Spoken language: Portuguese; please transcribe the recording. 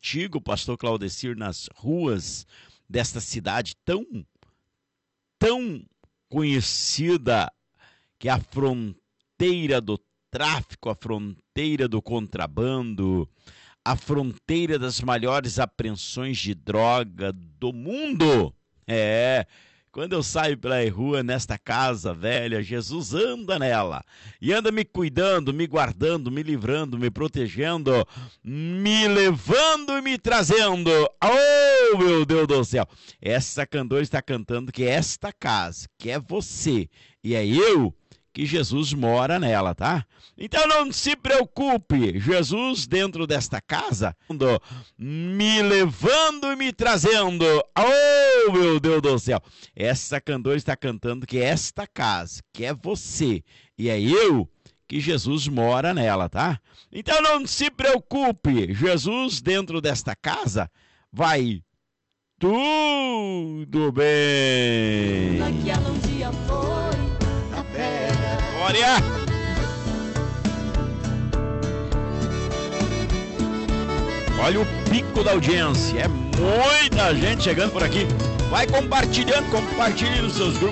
contigo, pastor Claudecir, nas ruas desta cidade tão conhecida, que é a fronteira do tráfico, a fronteira do contrabando, a fronteira das maiores apreensões de droga do mundo. Quando eu saio pela rua nesta casa velha, Jesus anda nela e anda me cuidando, me guardando, me livrando, me protegendo, me levando e me trazendo. Oh, meu Deus do céu! Essa cantora está cantando que esta casa, que é você e é eu, que Jesus mora nela, tá? Então não se preocupe, Jesus dentro desta casa, me levando e me trazendo. Oh, meu Deus do céu! Essa cantora está cantando que esta casa, que é você e é eu, que Jesus mora nela, tá? Então não se preocupe, Jesus dentro desta casa vai tudo bem. Naquela um dia foi na terra. Glória! Olha o pico da audiência, é muita gente chegando por aqui. Vai compartilhando, compartilhe nos seus grupos.